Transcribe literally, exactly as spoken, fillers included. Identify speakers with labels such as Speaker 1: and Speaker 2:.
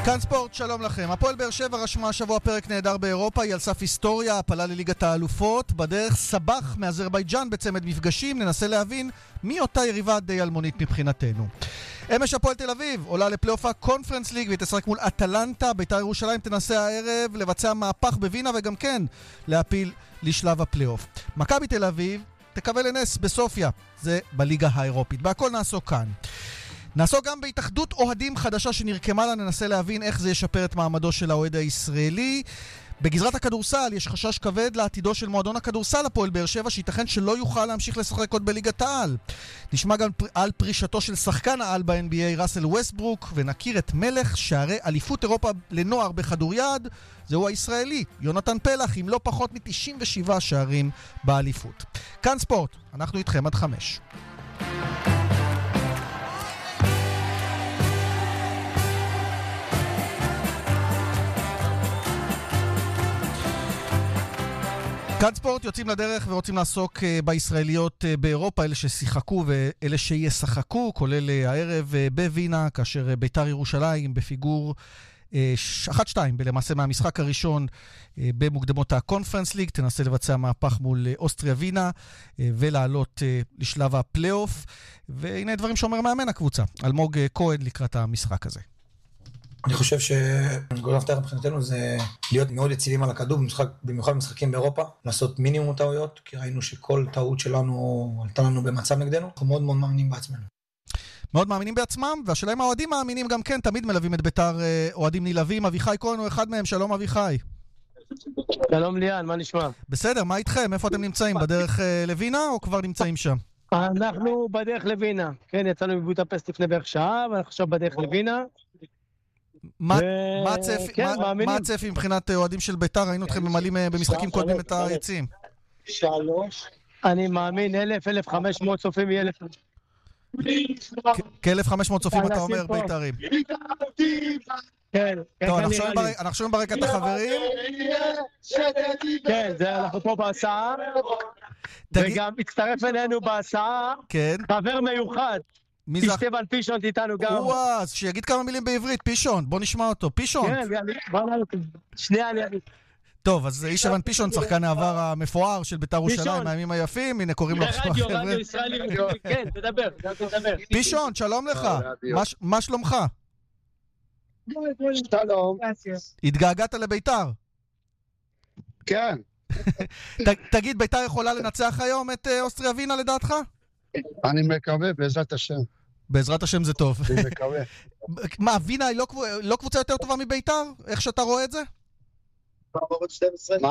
Speaker 1: כאן ספורט, שלום לכם. הפועל באר שבע רשמה השבוע פרק נהדר באירופה, היא על סף היסטוריה, הפלה לליגת האלופות, בדרך סבח מאזרבייג'אן בצמד מפגשים, ננסה להבין מי אותה יריבה די אלמונית מבחינתנו. אמש הפועל תל אביב עולה לפלייאוף הקונפרנס ליג והיא תשחק מול אטלנטה, בית"ר ירושלים תנסה הערב לבצע מהפך בווינה וגם כן להפיל לשלב הפלייאוף. מכבי תל אביב תקווה לנס בסופיה, זה בליגה האירופית. בהכל נעסוק כאן. נעסוק גם בהתאחדות אוהדים חדשה שנרקמה לה, ננסה להבין איך זה ישפר את מעמדו של האוהד הישראלי. בגזרת הכדורסל יש חשש כבד לעתידו של מועדון הכדורסל הפועל באר שבע, שייתכן שלא יוכל להמשיך לשחק עוד בליגת העל. נשמע גם על פרישתו של שחקן העל ב-אן בי איי ראסל ווסטברוק, ונכיר את מלך שערי אליפות אירופה לנוער בכדוריד, זהו הישראלי יונתן פלח עם לא פחות מ-תשעים ושבעה שערים באליפות. כאן ספורט, אנחנו איתכם עד חמש. כאן ספורט יוצאים לדרך ורוצים לעסוק בישראליות באירופה, אלה ששיחקו ואלה שישחקו, כולל הערב בווינה, כאשר בית"ר ירושלים בפיגור אחת שתיים למעשה מהמשחק הראשון במוקדמות הקונפרנס ליג, תנסה לבצע מהפך מול אוסטריה ווינה ולעלות לשלב הפלייאוף, והנה דברים שאומר מאמן הקבוצה, אלמוג כהן, לקראת המשחק הזה.
Speaker 2: אני חושב שגול המפתח מבחינתנו זה להיות מאוד יציבים על הכדור, במיוחד במשחקים באירופה, לעשות מינימום טעויות, כי ראינו שכל טעות שלנו עלתה לנו במצב נגדנו, אנחנו מאוד מאוד מאמינים בעצמנו.
Speaker 1: מאוד מאמינים בעצמם, והשאלה אם האוהדים מאמינים גם כן, תמיד מלווים את בית"ר אוהדים נלהבים. אביחי כהן הוא אחד מהם, שלום אביחי.
Speaker 3: שלום ליאן, מה נשמע?
Speaker 1: בסדר, מה איתכם? איפה אתם נמצאים? בדרך לווינה או כבר נמצאים שם?
Speaker 3: אנחנו בדרך לווינה, כן, יצאנו מבודפשט לפני בערך שעה, ואנחנו עכשיו בדרך לווינה.
Speaker 1: מה הצפי מבחינת אוהדים של בית"ר? ראינו אתכם ממלאים במשחקים קודמים את היציעים.
Speaker 3: שלוש. אני מאמין אלף, אלף וחמש מאות צופים יהיה לך.
Speaker 1: כ-אלף וחמש מאות צופים אתה אומר בית"רים.
Speaker 3: כן.
Speaker 1: טוב, אנחנו שומעים ברקע את החברים.
Speaker 3: כן, אנחנו פה בהסעה. וגם הצטרף אלינו בהסעה חבר מיוחד. סטבן פישון איתנו גם.
Speaker 1: וואו, אז שיגיד כמה מילים בעברית, פישון, בוא נשמע אותו. פישון.
Speaker 3: כן, בוא נעלה אותו. שנייה, אני אגיד.
Speaker 1: טוב, אז איש אבן פישון, שחקן העבר המפואר של בית"ר ירושלים, מהימים היפים, הנה קוראים לו
Speaker 3: רדיו, רדיו ישראלי, כן, תדבר, תדבר.
Speaker 1: פישון, שלום לך, מה שלומך?
Speaker 3: שלום.
Speaker 1: התגעגעת לבית"ר?
Speaker 4: כן.
Speaker 1: תגיד, בית"ר יכולה לנצח היום את אוסטריה ווינה לדעתך?
Speaker 4: אני מקווה, בעזרת השם.
Speaker 1: בעזרת השם זה טוב.
Speaker 4: אני מקווה.
Speaker 1: מה, ווינה היא לא קבוצה יותר טובה מבית"ר? איך שאתה רואה את זה?
Speaker 4: מה?